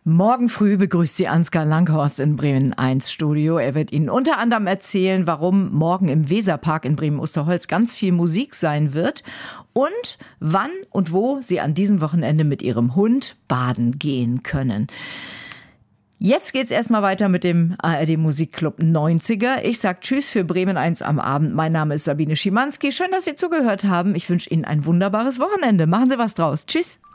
Morgen früh begrüßt Sie Ansgar Langhorst in Bremen 1 Studio. Er wird Ihnen unter anderem erzählen, warum morgen im Weserpark in Bremen-Osterholz ganz viel Musik sein wird und wann und wo Sie an diesem Wochenende mit Ihrem Hund baden gehen können. Jetzt geht's erstmal weiter mit dem ARD Musikclub 90er. Ich sag Tschüss für Bremen 1 am Abend. Mein Name ist Sabine Schimanski. Schön, dass Sie zugehört haben. Ich wünsche Ihnen ein wunderbares Wochenende. Machen Sie was draus. Tschüss.